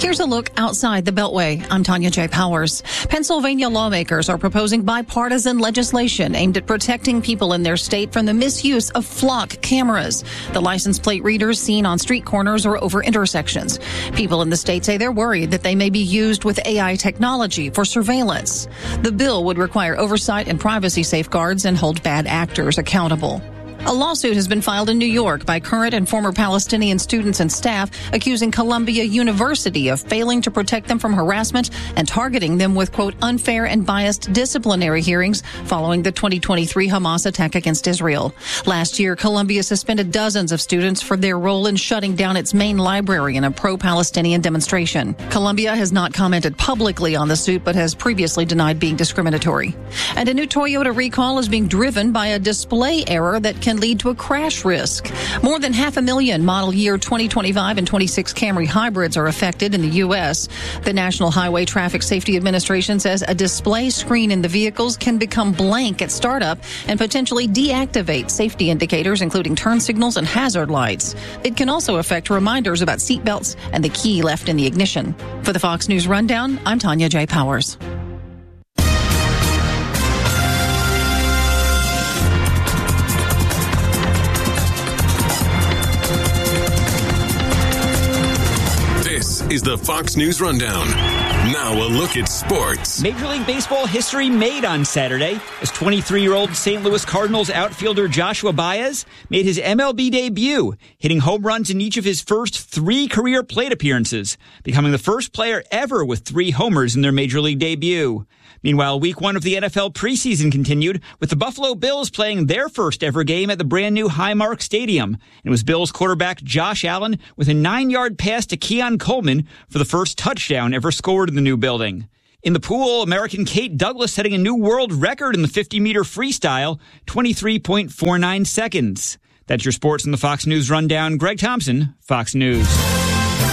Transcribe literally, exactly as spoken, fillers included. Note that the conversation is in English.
Here's a look outside the Beltway. I'm Tanya J. Powers. Pennsylvania lawmakers are proposing bipartisan legislation aimed at protecting people in their state from the misuse of flock cameras, the license plate readers seen on street corners or over intersections. People in the state say they're worried that they may be used with A I technology for surveillance. The bill would require oversight and privacy safeguards and hold bad actors accountable. A lawsuit has been filed in New York by current and former Palestinian students and staff accusing Columbia University of failing to protect them from harassment and targeting them with, quote, unfair and biased disciplinary hearings following the twenty twenty-three Hamas attack against Israel. Last year, Columbia suspended dozens of students for their role in shutting down its main library in a pro-Palestinian demonstration. Columbia has not commented publicly on the suit, but has previously denied being discriminatory. And a new Toyota recall is being driven by a display error that can can lead to a crash risk. More than half a million model year twenty twenty-five and twenty-six Camry hybrids are affected in the U S. The National Highway Traffic Safety Administration says a display screen in the vehicles can become blank at startup and potentially deactivate safety indicators, including turn signals and hazard lights. It can also affect reminders about seat belts and the key left in the ignition. For the Fox News Rundown, I'm Tanya J. Powers. Is the Fox News Rundown. Now a look at sports. Major League Baseball history made on Saturday as twenty-three-year-old Saint Louis Cardinals outfielder Joshua Baez made his M L B debut, hitting home runs in each of his first three career plate appearances, becoming the first player ever with three homers in their Major League debut. Meanwhile, week one of the N F L preseason continued with the Buffalo Bills playing their first ever game at the brand new Highmark Stadium. And it was Bills quarterback Josh Allen with a nine-yard pass to Keon Coleman for the first touchdown ever scored in the new building. In the pool, American Kate Douglas setting a new world record in the fifty-meter freestyle, twenty-three point four nine seconds. That's your sports in the Fox News Rundown. Greg Thompson, Fox News.